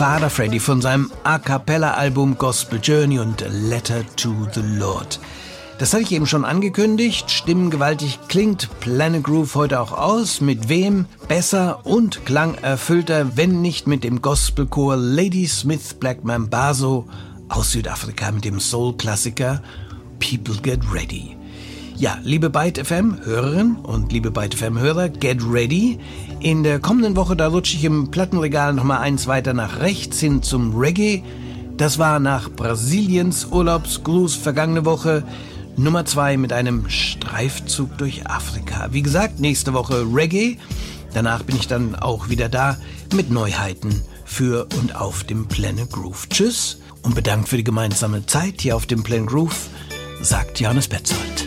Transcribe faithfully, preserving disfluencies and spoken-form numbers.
Father Freddy von seinem A-Cappella-Album Gospel Journey und A Letter to the Lord. Das hatte ich eben schon angekündigt, stimmengewaltig klingt Planet Groove heute auch aus. Mit wem besser und klangerfüllter, wenn nicht mit dem Gospelchor Ladysmith Black Mambazo aus Südafrika mit dem Soul-Klassiker People Get Ready. Ja, liebe Byte F M-Hörerinnen und liebe Byte F M-Hörer, get ready. In der kommenden Woche, da rutsche ich im Plattenregal nochmal eins weiter nach rechts hin zum Reggae. Das war nach Brasiliens Urlaubsgruß vergangene Woche Nummer zwei mit einem Streifzug durch Afrika. Wie gesagt, nächste Woche Reggae. Danach bin ich dann auch wieder da mit Neuheiten für und auf dem Planet Groove. Tschüss und bedankt für die gemeinsame Zeit hier auf dem Planet Groove, sagt Johannes Petzold.